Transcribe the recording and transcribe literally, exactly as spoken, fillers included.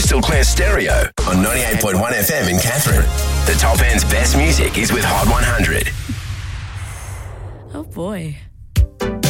Crystal Clear Stereo on ninety-eight point one F M in Catherine. The top end's best music is with Hot one hundred. Oh boy.